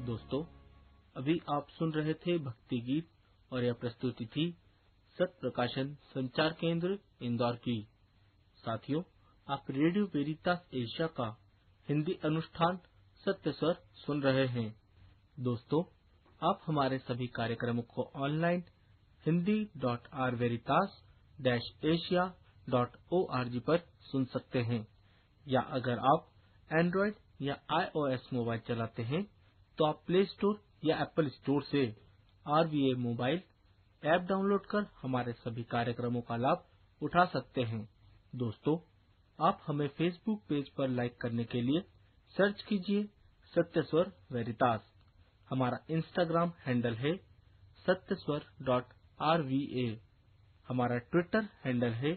दोस्तों, अभी आप सुन रहे थे भक्ति गीत और यह प्रस्तुति थी सत प्रकाशन संचार केंद्र इंदौर की। साथियों, आप रेडियो वेरितास एशिया का हिंदी अनुष्ठान सत्य स्वर सुन रहे हैं। दोस्तों, आप हमारे सभी कार्यक्रमों को ऑनलाइन hindi.rveritas-asia.org पर सुन सकते हैं, या अगर आप एंड्रॉइड या iOS मोबाइल चलाते हैं तो आप प्ले स्टोर या एप्पल स्टोर से RVA मोबाइल ऐप डाउनलोड कर हमारे सभी कार्यक्रमों का लाभ उठा सकते हैं। दोस्तों, आप हमें फेसबुक पेज पर लाइक करने के लिए सर्च कीजिए सत्य स्वर वेरितास। हमारा इंस्टाग्राम हैंडल है satyaswar.rva। हमारा ट्विटर हैंडल है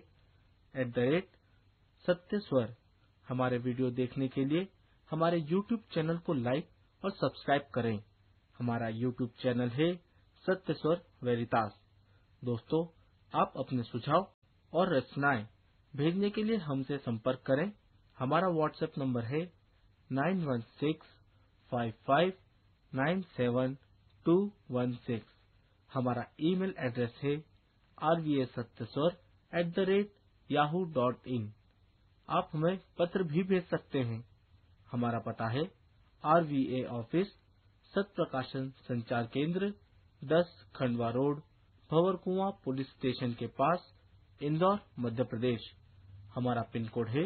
@सत्यस्वर। हमारे वीडियो देखने के लिए हमारे यूट्यूब चैनल को लाइक और सब्सक्राइब करें। हमारा यूट्यूब चैनल है सत्य स्वर वेरितास। दोस्तों, आप अपने सुझाव और रचनाएं भेजने के लिए हमसे संपर्क करें। हमारा व्हाट्सएप नंबर है 9165597216। हमारा ईमेल एड्रेस है rvasatyaswar@yahoo.in। आप हमें पत्र भी भेज सकते हैं। हमारा पता है RVA ऑफिस, सत प्रकाशन संचार केंद्र, 10 खंडवा रोड, भंवरकुंवा पुलिस स्टेशन के पास, इंदौर, मध्य प्रदेश। हमारा पिन कोड है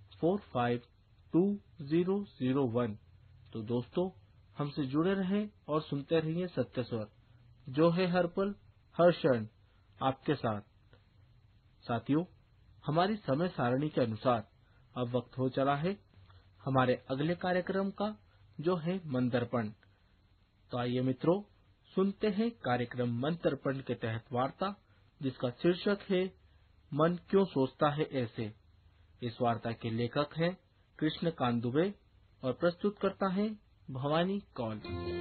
452001। तो दोस्तों, हमसे जुड़े रहें और सुनते रहिए सत्य स्वर, जो है हर पल हर क्षण आपके साथ। साथियों, हमारी समय सारणी के अनुसार अब वक्त हो चला है हमारे अगले कार्यक्रम का, जो है मन दर्पण। तो आइए मित्रों, सुनते हैं कार्यक्रम मन दर्पण के तहत वार्ता, जिसका शीर्षक है मन क्यों सोचता है ऐसे। इस वार्ता के लेखक हैं कृष्णकांत दुबे और प्रस्तुत करता है भवानी कौल।